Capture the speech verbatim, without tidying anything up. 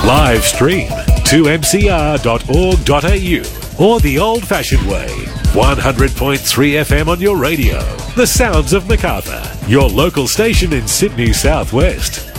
Live stream two m c r dot org dot a u or the old-fashioned way, one hundred point three F M on your radio. The sounds of Macarthur, your local station in Sydney Southwest.